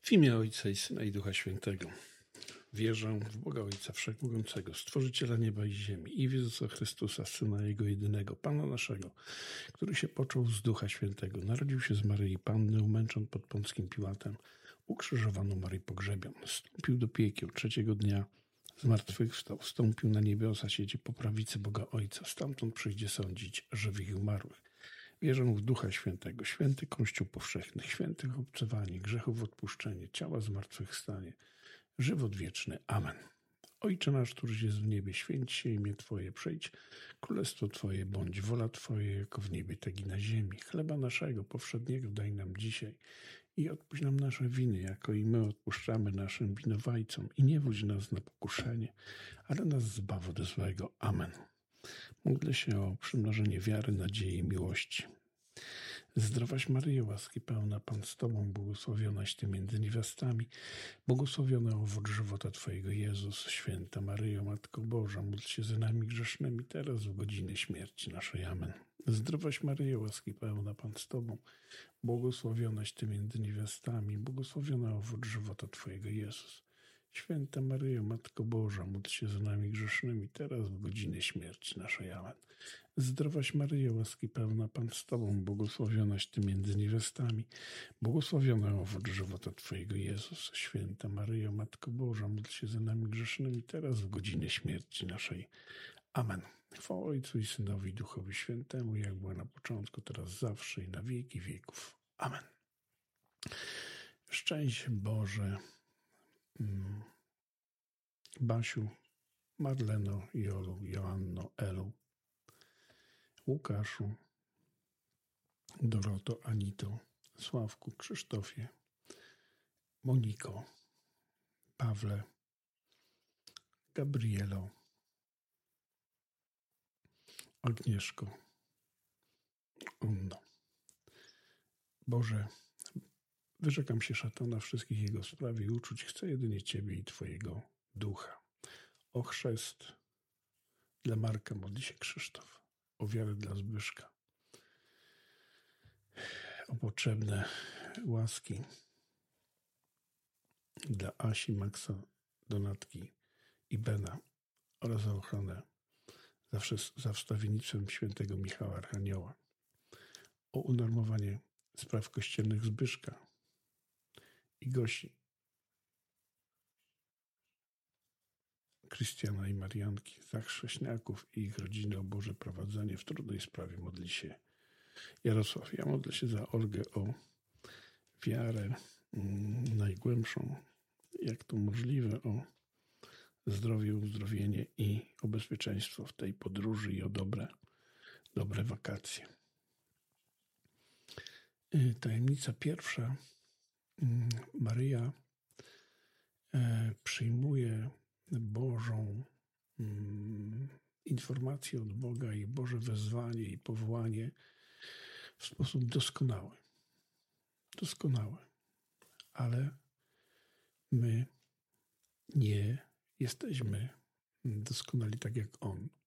W imię Ojca i Syna i Ducha Świętego. Wierzę w Boga Ojca Wszechmogącego, Stworzyciela nieba i ziemi, i w Jezusa Chrystusa, Syna Jego jedynego, Pana naszego, który się począł z Ducha Świętego, narodził się z Maryi Panny, umęczon pod Pąckim Piłatem, ukrzyżowano Maryi pogrzebion, wstąpił do piekieł, trzeciego dnia zmartwychwstał, wstąpił na niebiosa, siedzi po prawicy Boga Ojca, stamtąd przyjdzie sądzić żywych i umarłych. Wierzę w Ducha Świętego, święty Kościół powszechny, świętych obcowanie, grzechów odpuszczenie, ciała zmartwychwstanie, żywot wieczny. Amen. Ojcze nasz, któryś jest w niebie, święć się imię Twoje, przyjdź królestwo Twoje, bądź wola Twoja, jako w niebie, tak i na ziemi. Chleba naszego powszedniego daj nam dzisiaj i odpuść nam nasze winy, jako i my odpuszczamy naszym winowajcom. I nie wódź nas na pokuszenie, ale nas zbaw od złego. Amen. Módlę się o przymnożenie wiary, nadziei i miłości. Zdrowaś Maryjo, łaski pełna, Pan z Tobą, błogosławionaś Ty między niewiastami, błogosławiony owoc żywota Twojego, Jezus. Święta Maryjo, Matko Boża, módl się za nami grzesznymi, teraz w godzinie śmierci naszej. Amen. Zdrowaś Maryjo, łaski pełna, Pan z Tobą, błogosławionaś Ty między niewiastami, błogosławiony owoc żywota Twojego, Jezus. Święta Maryjo, Matko Boża, módl się za nami grzesznymi, teraz w godzinę śmierci naszej. Amen. Zdrowaś Maryjo, łaski pełna, Pan z Tobą, błogosławionaś Ty między niewiastami, błogosławiony owoc żywota Twojego, Jezus. Święta Maryjo, Matko Boża, módl się za nami grzesznymi, teraz w godzinę śmierci naszej. Amen. Chwała Ojcu i Synowi i Duchowi Świętemu, jak była na początku, teraz zawsze i na wieki wieków. Amen. Szczęść Boże, Basiu, Marleno, Jolu, Joanno, Elu, Łukaszu, Doroto, Anito, Sławku, Krzysztofie, Moniko, Pawle, Gabrielo, Agnieszko, Onno. Boże, wyrzekam się szatana, wszystkich jego spraw i uczuć. Chcę jedynie Ciebie i Twojego Ducha. O chrzest dla Marka modli się Krzysztof. O wiarę dla Zbyszka. O potrzebne łaski dla Asi, Maxa, Donatki i Bena oraz o ochronę za wstawiennictwem świętego Michała Archanioła. O unormowanie spraw kościelnych Zbyszka i Gosi, Krystiana i Marianki, za chrześniaków i ich rodziny, o Boże prowadzenie w trudnej sprawie modli się Jarosław. Ja modlę się za Olgę o wiarę najgłębszą, jak to możliwe, o zdrowie, uzdrowienie i o bezpieczeństwo w tej podróży i o dobre wakacje. Tajemnica pierwsza. Maryja przyjmuje Bożą informację od Boga i Boże wezwanie i powołanie w sposób doskonały. Ale my nie jesteśmy doskonali tak jak On.